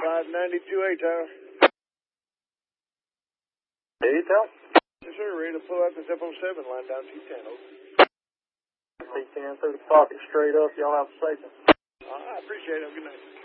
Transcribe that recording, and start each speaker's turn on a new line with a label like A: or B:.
A: 592 A-Tower.
B: A-Tower?
A: Yes, sir. Ready to pull out this F-07 line down T10.
B: T10 through the pocket straight up. Y'all have a safe one.
A: I appreciate it. Good night.